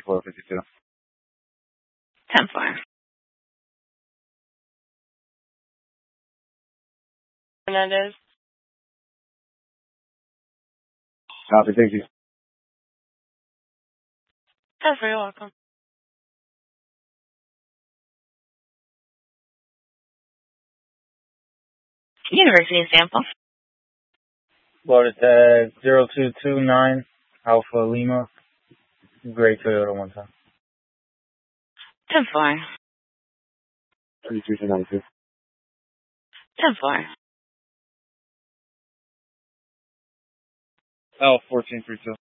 5452. 10-4. Hernandez. Copy, thank you. You're welcome. University of Sample. Florida tag 0229 Alpha Lima. Gray Toyota 1 time. 10-4. 3292. 10-4. L 1432.